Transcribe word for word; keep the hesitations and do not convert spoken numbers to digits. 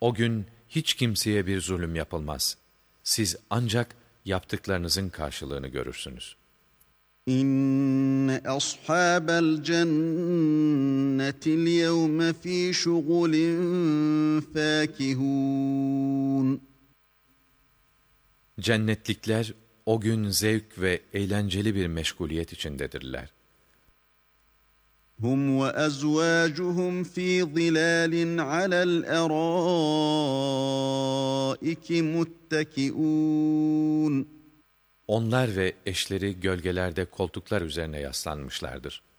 O gün hiç kimseye bir zulüm yapılmaz. Siz ancak yaptıklarınızın karşılığını görürsünüz. İnne ashabel cennetil yevme fî şugulin fâkihûn. Cennetlikler o gün zevk ve eğlenceli bir meşguliyet içindedirler. Hum ve ezvâcuhum fî zilâlin alel erâiki muttekiûn. Onlar ve eşleri gölgelerde koltuklar üzerine yaslanmışlardır.